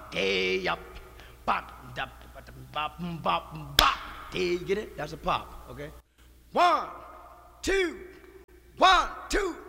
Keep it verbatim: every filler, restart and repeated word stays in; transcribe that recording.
day up, bop, da, bop, bop, bop, bop. There you get it? That's a pop, okay? One, two, one, two.